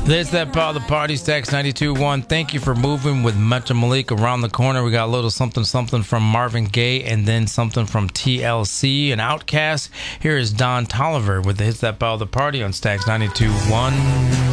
There's that part of the party, Stacks 92.1. Thank you for moving with Metro Malik. Around the corner, we got a little something from Marvin Gaye and then something from TLC and Outkast. Here is Don Toliver with the Hits That Part of the Party on Stacks 92.1.